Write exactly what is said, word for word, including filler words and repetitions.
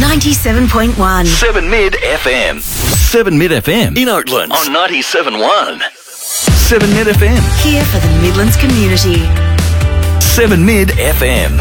ninety-seven point one. seven Mid F M. seven Mid F M in Oatlands on ninety-seven point one. seven Mid F M. Here for the Midlands community. seven Mid F M.